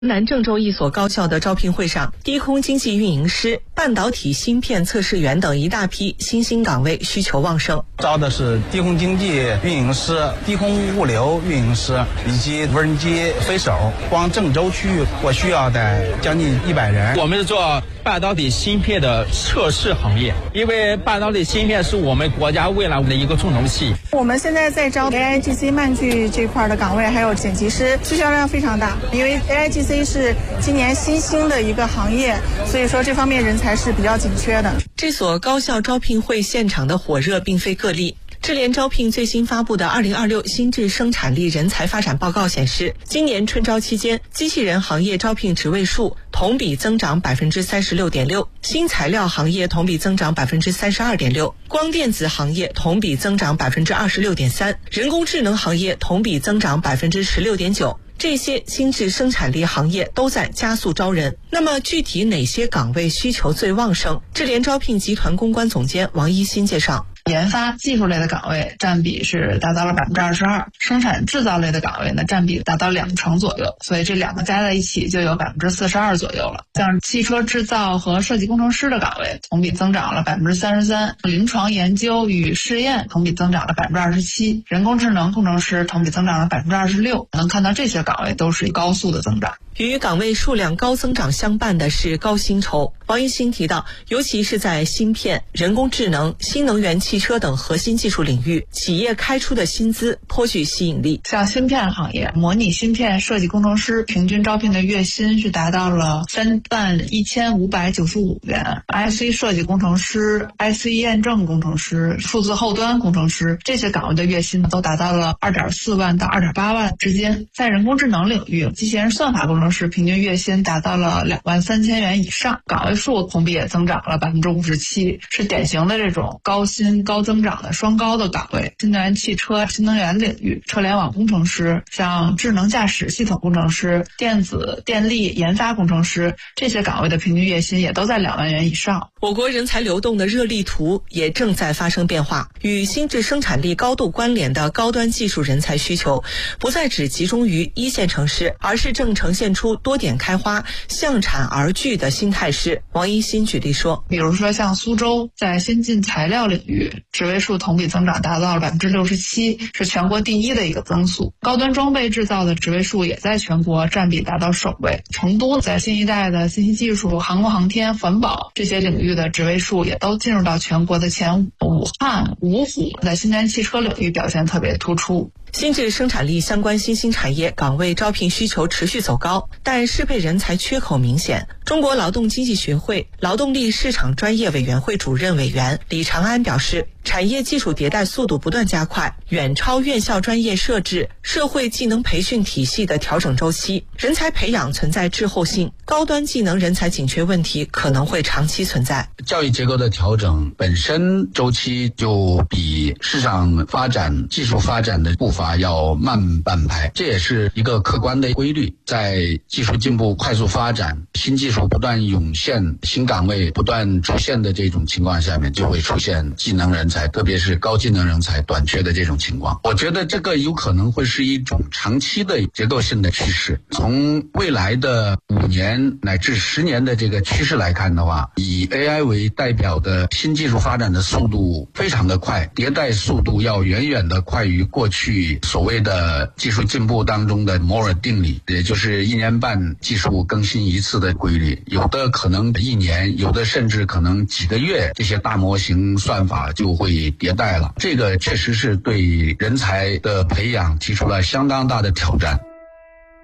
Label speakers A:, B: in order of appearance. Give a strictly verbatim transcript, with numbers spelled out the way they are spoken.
A: 南郑州一所高校的招聘会上，低空经济运营师、半导体芯片测试员等一大批新兴岗位需求旺盛。
B: 招的是低空经济运营师、低空物流运营师以及无人机飞手。光郑州区域我需要的将近一百人。
C: 我们是做半导体芯片的测试行业，因为半导体芯片是我们国家未来的一个重头戏。
D: 我们现在在招 A I G C 慢距这块的岗位，还有剪辑师，需求量非常大。因为 A I G C 是今年新兴的一个行业，所以说这方面人才是比较紧缺的。
A: 这所高校招聘会现场的火热并非个例。智联招聘最新发布的二零二六新质生产力人才发展报告显示，今年春招期间，机器人行业招聘职位数同比增长 百分之三十六点六， 新材料行业同比增长 百分之三十二点六， 光电子行业同比增长 百分之二十六点三， 人工智能行业同比增长 百分之十六点九。这些新质生产力行业都在加速招人。那么具体哪些岗位需求最旺盛？智联招聘集团公关总监王一新介绍。
E: 研发技术类的岗位占比是达到了 百分之二十二， 生产制造类的岗位呢占比达到两成左右，所以这两个加在一起就有 百分之四十二 左右了。像汽车制造和设计工程师的岗位同比增长了 百分之三十三， 临床研究与试验同比增长了 百分之二十七， 人工智能工程师同比增长了 百分之二十六。 能看到这些岗位都是高速的增长。
A: 与岗位数量高增长相伴的是高薪酬。王一新提到，尤其是在芯片、人工智能、新能源汽车等核心技术领域，企业开出的薪资颇具吸引力。
E: 像芯片行业，模拟芯片设计工程师平均招聘的月薪是达到了三万一千五百九十五元 ，I C 设计工程师、I C 验证工程师、数字后端工程师这些岗位的月薪都达到了二点四万到二点八万之间。在人工智能领域，机器人算法工程师平均月薪达到了两万三千元以上，岗位数同比也增长了 百分之五十七， 是典型的这种高薪高增长的双高的岗位。新能源汽车、新能源领域，车联网工程师、像智能驾驶系统工程师、电子电力研发工程师这些岗位的平均月薪也都在两万元以上。
A: 我国人才流动的热力图也正在发生变化，与新质生产力高度关联的高端技术人才需求不再只集中于一线城市，而是正呈现出多点开花、向产而聚的新态势。王一新举例说，
E: 比如说像苏州，在先进材料领域职位数同比增长达到了 百分之六十七， 是全国第一的一个增速。高端装备制造的职位数也在全国占比达到首位。成都在新一代的信息技术、航空航天、环保这些领域的职位数也都进入到全国的前五。武汉、芜湖在新能源汽车领域表现特别突出。
A: 新质生产力相关新兴产业岗位招聘需求持续走高，但适配人才缺口明显。中国劳动经济学会劳动力市场专业委员会主任委员李长安表示，产业技术迭代速度不断加快，远超院校专业设置、社会技能培训体系的调整周期，人才培养存在滞后性，高端技能人才紧缺问题可能会长期存在。
F: 教育结构的调整本身周期就比市场发展、技术发展的步伐要慢半拍，这也是一个客观的规律。在技术进步快速发展、新技术不断涌现、新岗位不断出现的这种情况下面，就会出现技能人才，特别是高技能人才短缺的这种情况。我觉得这个有可能会是一种长期的结构性的趋势。从未来的五年乃至十年的这个趋势来看的话，以 A I 为代表的新技术发展的速度非常的快，迭代速度要远远的快于过去所谓的技术进步当中的摩尔定律，也就是一年半技术更新一次的规律。有的可能一年，有的甚至可能几个月，这些大模型算法就会迭代了。这个确实是对人才的培养提出了相当大的挑战。